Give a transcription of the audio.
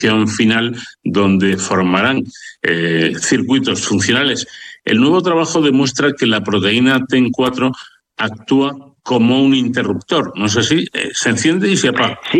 final donde formarán circuitos funcionales. El nuevo trabajo demuestra que la proteína TEN4 actúa como un interruptor. No sé si se enciende y se apaga. Sí.